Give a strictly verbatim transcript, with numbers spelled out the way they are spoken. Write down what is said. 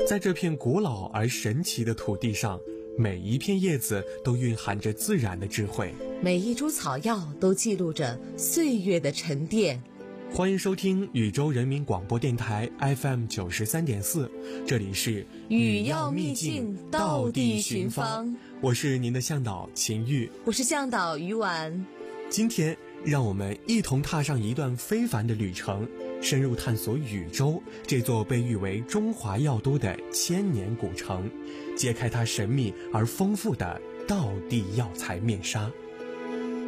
在这片古老而神奇的土地上，每一片叶子都蕴含着自然的智慧， 每一株草药都记录着岁月的沉淀。 欢迎收听禹州人民广播电台 F M 九十三点四，这里是禹药秘境，道地寻芳。 我是您的向导秦玉， 我是向导于婉。 今天让我们一同踏上一段非凡的旅程，深入探索禹州这座被誉为中华药都的千年古城，揭开它神秘而丰富的道地药材面纱。